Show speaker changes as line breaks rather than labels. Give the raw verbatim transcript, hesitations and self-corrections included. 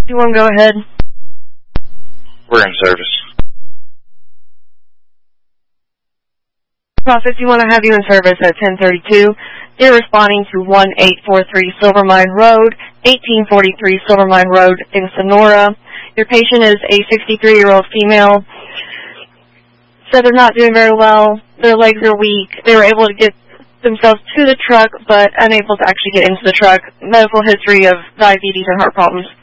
You want to go ahead?
We're in service.
Office, you want to have you in service at ten thirty-two. You're responding to one eight four three Silver Mine Road, eighteen forty-three Silver Mine Road in Sonora. Your patient is a sixty-three-year-old female. So they're not doing very well. Their legs are weak. They were able to get themselves to the truck, but unable to actually get into the truck. Medical history of diabetes and heart problems.